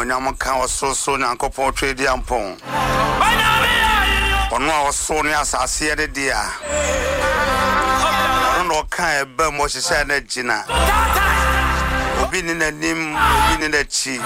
animonyam ka osoro nyankopon twedi ampon ono a osoro ne asase de dia ono ka eba mo hyehyɛ na gina obi ni nanim obi ni nachi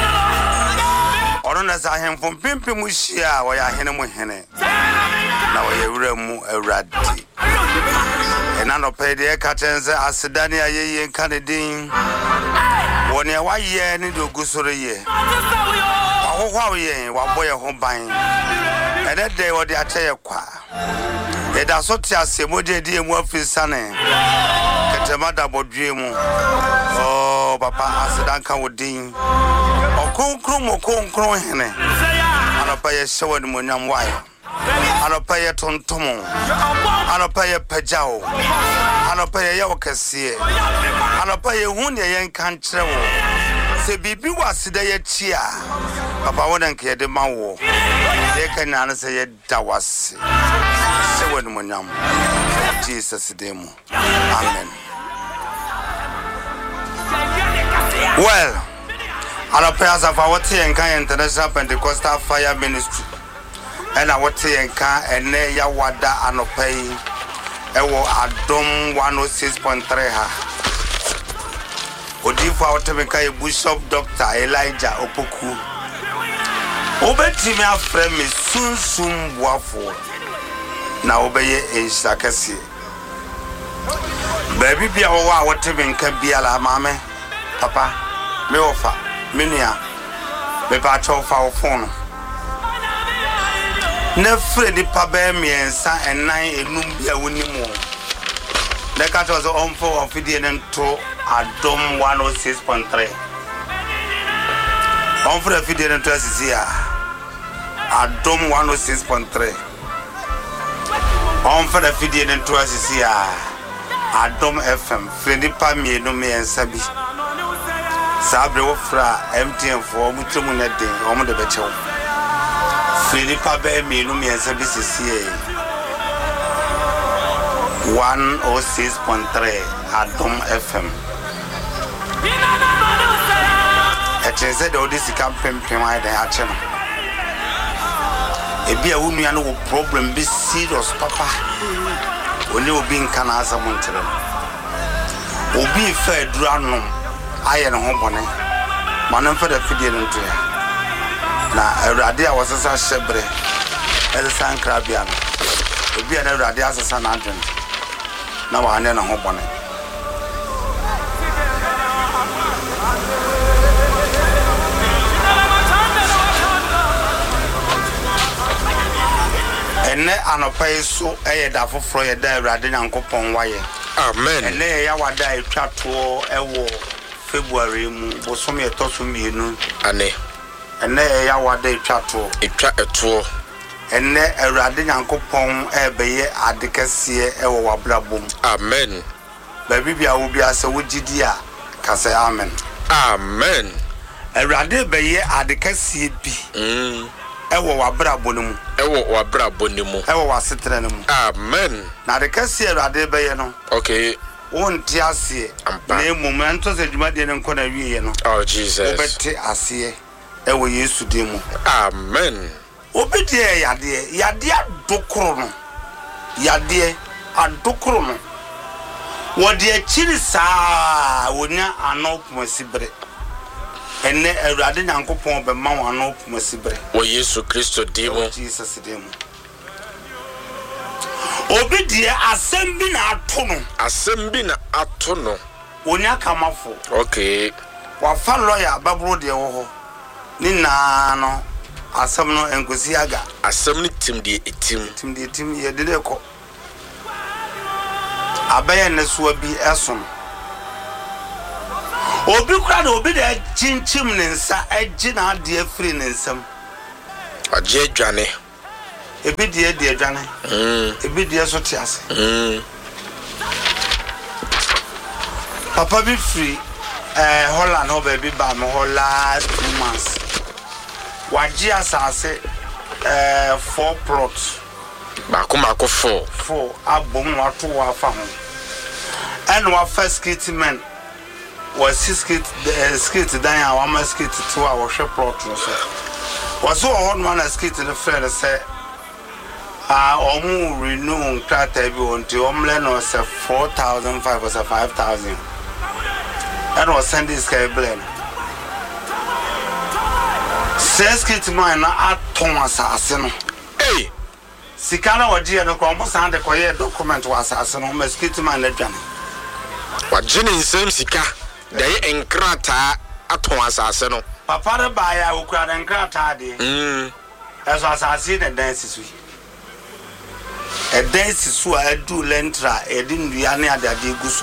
ono na sa hemfo pimpim hia wo ya hene mo hene na wo ye wura mu awradi ena no pede ka tense asedane ayeye kanedin woni e waye ni do gusoro ye wa ye wa boye ho ban edede wo de ache kwa eda so ti asemo de die mu afisane ketema da bodue mu oh papa asedan kan wodin okonkron hene anapa ye hyewa ni monyam wayo anapa ye tontomo anapa ye pajao anapa ye yawkase anapa ye hunde ye kan kyerɛwo se bibi wasida ye tia papa wodan ke de mawo ye kan na se ye dawase se wonu monyam Jesus demo amen. Well, anapa as of our Tienka International Pentecostal Fire Ministry and our Tienka and ya wada anopay ewo adom 106.3 ha odifu awtemeka Bishop Dr. Elijah Opoku obetimi afre me sunsum boafo na obeye ensakase baby bia wo awtemeka biala mame papa me ofa minia me pa chofa wo phone na fredi pa ba miensa enan enum bia wonimu na ka to so onfo ofidie nto adom 106.3 onfo ofidie nto asisi a adom 106.3 onfo ofidie nto asisi a adom FM fredi pa mienu miensa bi sabre wo fra MTN for mutumu na den omo de bechew Philippa be mienu miensa bi sisi 106.3 Adom FM etese de odisika pempem aide ache no ebi a wonu ya no problem be serious papa oni obi nka na azamontere obi fa aduranom aye no hobone manem fa da fidie nto ya na awrade a wasesa shebre elsa nkrabia no obi na awrade asesa na adwen na wa ane no hobone ene anopai so da foforo ye da awrade nyankopon waye amen ene ya wada etwato ewo February mu bosom ye toso mienu ane ene ya wada etwato eto ene awrade nyankopon ebeye adekase ewo wabrabom amen baby bia wo bia se wogidi a ka se amen amen awrade beye adekase bi ewo wabrabonum ewo wasetrenum amen na adekase awrade beye no okay wonti ase na momento se dwuma de nko na wiye no oh Jesus obete ase ewo Yesu demu amen obete yade adokoro no yade adokoro no wode akiri saa wonya anopumasibre enne awrade nyankopon be ma wo anopumasibre wo Yesu Kristo demu Jesus demu obidie asem bi na atono onya kamafo okay wa fa lawyer babro de wo ho ni na no asem no enkosi aga asem ni tim ye de ko abaye ne so bi eson obi kura na obi de chinchim ne nsa agi na ade afiri ne nsam aje adwane ebi de adwane ebi de so ti ase papa bi free Holland ho baby ba me ho last 2 months waji asase 4 plots Mako 4 abom wato wa fa ho and wa first kitman was skit dan a wa ma skit to a wo hwe plot no so was so on man a skit the friend say omu renew krata bi on ti omle no say 4,500 or 5,000 and was send this guy blend says skit man na aton asase no hey sikana wadi no ko mo san de koye document was asase no ma skit man na dwan wagene nsem sika dey enkrata aton asase no papa de ba ya okura de enkrata de eso asase de dance su e dance su a du lentra e din dua ne adade gusu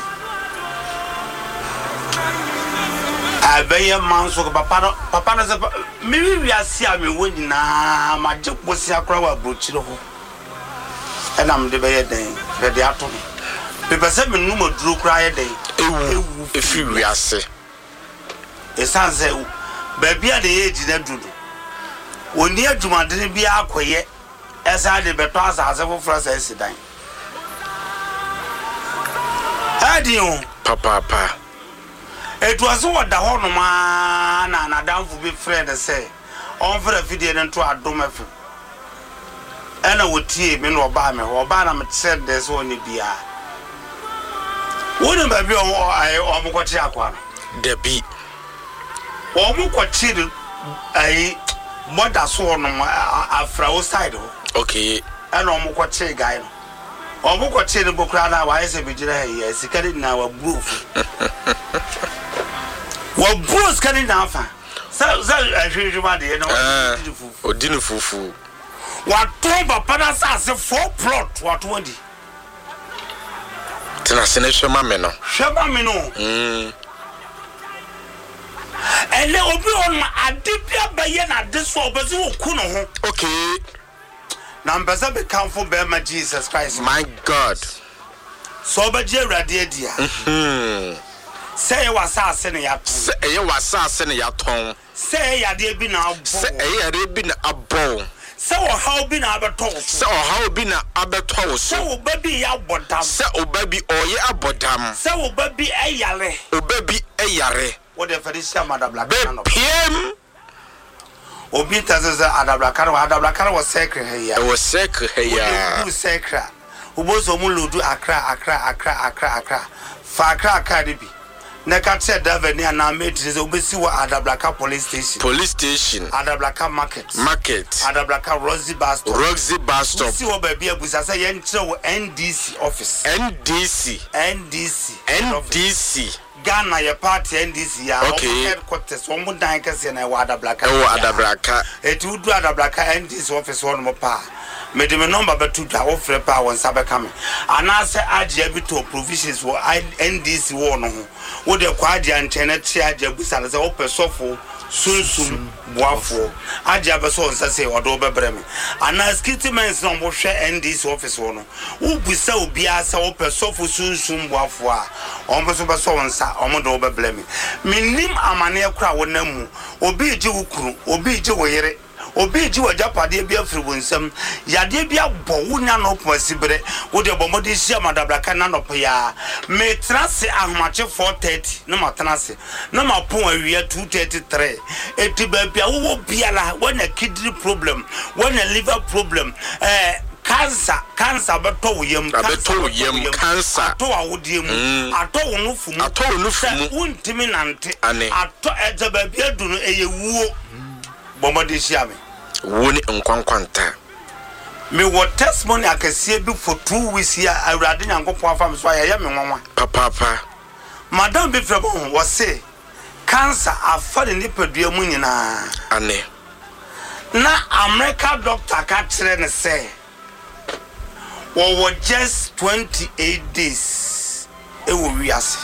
abeye manso papa no se mi wi asia me woni na ma je posi akora wa brochiro ho e na me de be den be de ato no be se me nu moduro kura ye den ewu efi wi ase esanse ba bia de ye gina dudu oni adwumadene bia akoye esa de beto asase foforo sa esidan adio papa it was what the hono ma na damfo be friend say on for video nto adom afu ena wotie me no ba me ho ba na me said this one bia wonu ba bi o mo kwachi akwa de bi o mo kwachi ai moda so no afra o side ho okay ena o mo kwachi guy no o mo kwachi ne bokura na wa ese bi gira he sikari na wa proof wa bros kan na fa sa ahwehwema de no odinu fufu wa to papa na sa se 4 plot wa to ndi tena sene hwema me no ele obi on ma adibia baye na de so obezi oku no ho okay na mbeza be comfort be ma Jesus Christ my God so obaje awrade adia say wasase ne yaton say wasase ne yaton say yade bi na abo say yade bi na abo say o how bi na abeto say o how bi na abeto say o baby ya bodam say o baby oye abodam say o baby eyare what the Felicia Madabla PM obi tazaza adabla was sacred here it was sacred here sacred ubozo mu lodu akra fa akra bi na ka che David ni na metrize obesi wa Adablaka police station Adablaka market Adablaka Roxy bus stop si wo ba bia busa say yen kire wo NDC office NDC Ghana your party NDC ya headquarters wo mudan kase na wa Adablaka eti udu Adablaka NDC office wo no pa me de me number betu da wo frɛ pa won sabe kame anase agye bi to provisions wo NDC wo no ho wo de kwa agye antene tia agye busale se wo pesofo sunsum boafo agye abeso onsa se odo bebre me anas kitmens no mo hwɛ NDC office wo no wo busa obi asa wo pesofo sunsum boafo a ombeso beso onsa omodo bebre me minim amane kura wo namu obi gye wo kuru obi gye wo yere obi ji wajapade bia afiri wonsam yade bia bo wonya no pomasibre wo de bomode sia Madablaka na no ya me trase ahmache 430 na matrase na mapon awia 233 eti ba bia wo biala wana kidney problem wana liver problem cancer beto yem cancer to awodie mu ato wo no fumu wontimi nante ato eje ba bia du no eyewuo bomode sia me woni nkwankwanta me what testimony akasie bi for 2 weeks here awrade nyankopon afam so ayeye me nwanwa papa madam be frebo wo say cancer afade ni padua mu nyina ane na America doctor ka kire ne say wo just 28 days e wo wiase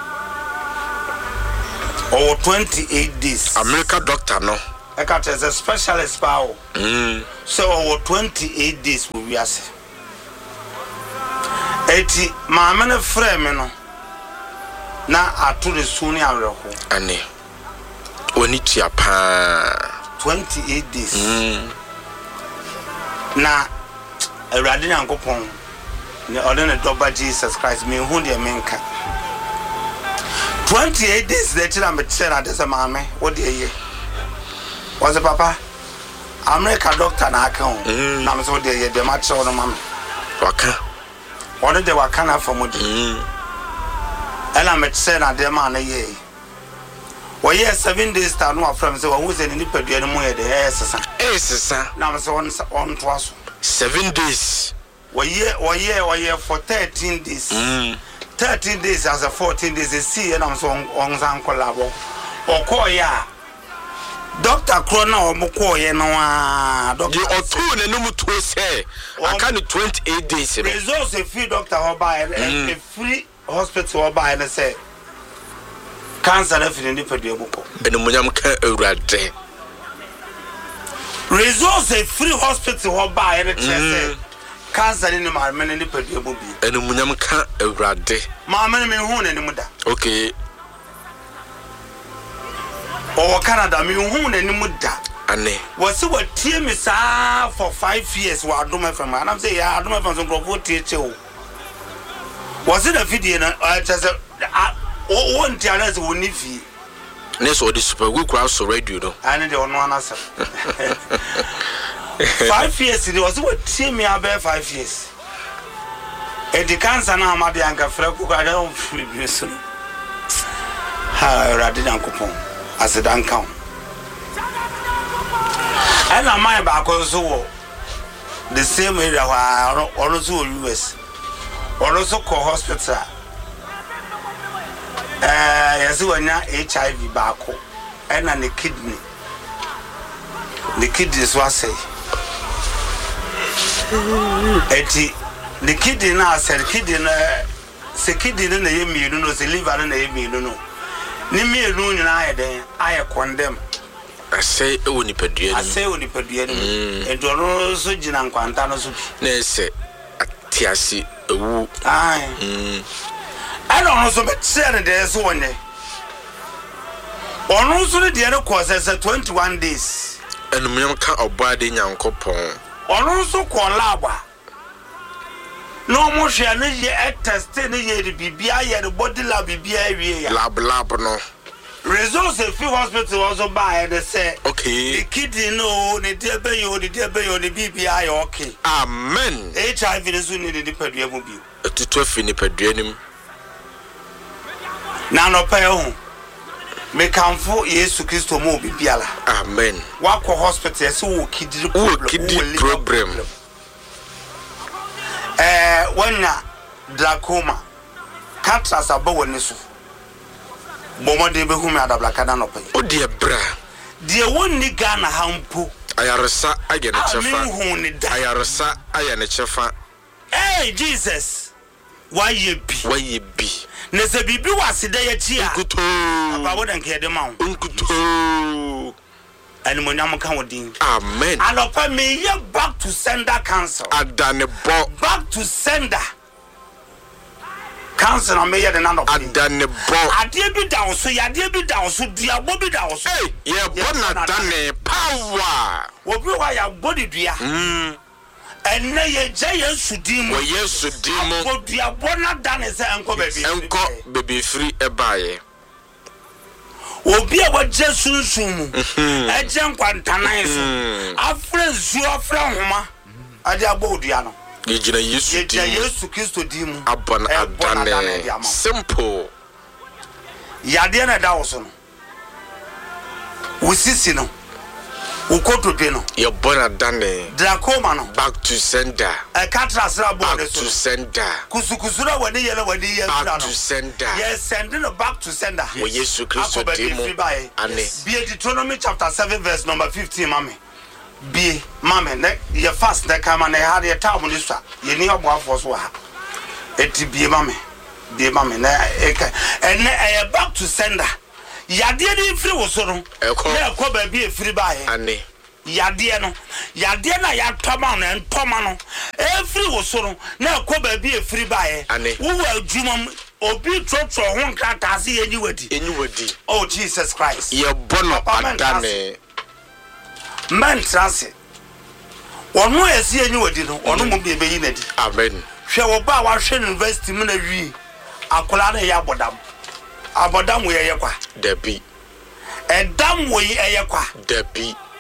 o 28 days America doctor no I got as a specialist power. So over 28 days will be as 80 my man frame no. Na atu the suni awreho. Ane. Oni tia pa 28 days. Na Awurade Nyankopon ne ode ne doba Jesus Christ me hu de menka. 28 days the chira me tell na desa mame what dey here was papa America doctor na aka ho na me so dey here dey ma tell no mame waka one dey waka na for modi ela me tell na dey ma na here we here 7 days ta no afram say who say ni padua no mo here dey sesa na me so on to aso 7 days we here for 13 days 13 days as a 14 days see and I'm so on san collabo o call ya Dr. Krona o mo call ye no doctor o two na no to say I can 28 days results a free doctor ho buy a free hospital ho buy and say cancer na fi ni padua boko enumunyam ka awurade results a free hospital ho buy and say cancer in my men in the padua bobi enumunyam ka awurade ma men me hu na ni muda okay o Canada me hu na ni muda ane wasi watie me saa for 5 years wa adom FM and I'm say ya adom FM so grofo tie che o wasi da video na chese o wonti ana se woni fi neso the super we crowd so radio no ane de ono anasa 5 years it was what team me about 5 years e di cancer na amade anka freku ka da so ha radi dan kupon asidan kan ana mai ba ko so wo the same area wa ono so US ono so ko hospital yesi wanya HIV ba ko ena ne kidney so say eti the kidney na said kidney na se kidney na ye mienu no se liver na ye mienu no ni mienu nyina ayeden aye condemn asay oni padua ni ento no so gina nkwanta no so bi na se atiasi ewu ai no so be share de so wonne onu so de no ko se 21 days enumunyam ka obade nyankopon onu so ko laba no mo hwe na ye test na ye de bibia ye de body lab bibia wie ya lab no results of free hospital also buy they say okay the kidney no the debeyo the bibia ya okay amen HIV is need the padua mu bi etutu afi ni padua nim na no pay ho me kanfo Yesu Kristo mo bibiala amen wako hospital so wo kidney problem wanya glaucoma cataract abawo ni so bomode be humi adabla kada no pay o de bra de wonni Ghana hampo ayaresa age ne chefa ayaresa aya ne chefa Jesus why bi ne se bibi wasida ya ti a nkuto abawo dan ke de ma wo nkuto animonyam kan wodin amen anopa me ye back to sender council adane bo back to sender council na me ye de na no adane bo ade bi da so ya de bi da so dua bo bi da so ye bo na dane power obi wa ya body dua enne ye je Yesu dimu Yesu dimu ko dua bo na dane se enko baby free ebaye obi a waje sunsumu eje nkwantanan so afre zu afre homa ade abodua no yegina Yesu Kristo dimu abana adane simple yade na da wo so no wusisi no ukotope no ye bona dane glaucoma no back to sender cataract ra bo back to sender kusukusura wani ye back to sender yes send no back to sender wo Yesu Kristo demo ane be Deuteronomy chapter 7 verse number 15 mame be mame ne ye fast ne kama ne ha ye tawo ni so ye ni oboafo so ha eti be mame na ene back to sender yade ni free wo so no na ko ba bi e free ba ye ane yade na ya toma no entoma no e free wo so no na ko ba bi e free ba ye wo wa adwuma obi trotro ho nkata ase ye niwadi oh Jesus Christ ye bono adane man trance onu ese ye niwadi no onu mo bi be yi nadi amen hwe wo ba wa hwe university mu na wi akola na ya bodam abodam wo ye kwa dabi edam wo ye kwa dabi